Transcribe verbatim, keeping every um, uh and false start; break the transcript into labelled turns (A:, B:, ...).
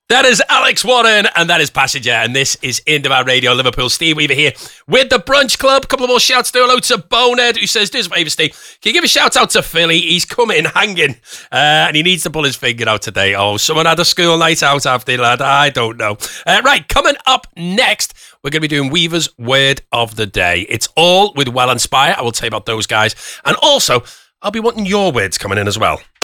A: That is Alex Warren, and that is Passenger, and this is Indie Radio Liverpool. Steve Weaver here with the Brunch Club. A couple of more shouts to hello to Bonehead, who says, do us a favour, Steve. Can you give a shout out to Philly? He's coming hanging, uh, and he needs to pull his finger out today. Oh, someone had a school night out after, lad. I don't know. Uh, right, coming up next, we're going to be doing Weaver's Word of the Day. It's all with Well Inspire. I will tell you about those guys. And also, I'll be wanting your words coming in as well.